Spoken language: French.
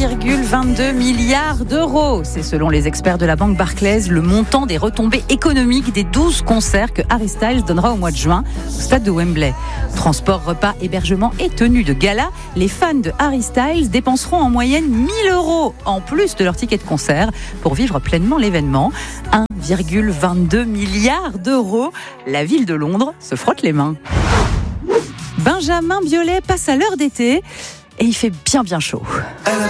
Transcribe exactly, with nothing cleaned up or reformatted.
virgule vingt-deux milliards d'euros. C'est selon les experts de la banque Barclays le montant des retombées économiques des douze concerts que Harry Styles donnera au mois de juin au stade de Wembley. Transport, repas, hébergement et tenue de gala, les fans de Harry Styles dépenseront en moyenne mille euros en plus de leur ticket de concert pour vivre pleinement l'événement. un virgule vingt-deux milliards d'euros. La ville de Londres se frotte les mains. Benjamin Biolay passe à l'heure d'été et il fait bien bien chaud.